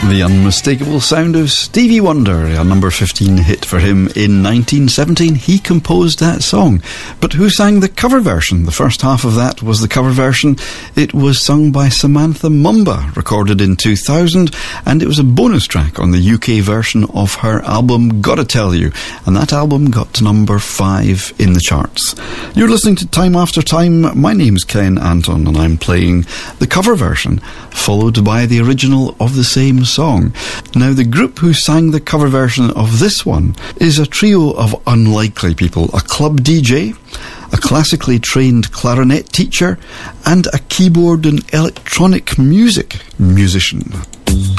The unmistakable sound of Stevie Wonder, a number 15 hit for him in 1917. He composed that song. But who sang the cover version? The first half of that was the cover version. It was sung by Samantha Mumba, recorded in 2000, and it was a bonus track on the UK version of her album Gotta Tell You, and that album got to number 5 in the charts. You're listening to Time After Time. My name's Ken Anton, and I'm playing the cover version, followed by the original of the same song. Now, the group who sang the cover version of this one is a trio of unlikely people: a club DJ, a classically trained clarinet teacher, and a keyboard and electronic music musician.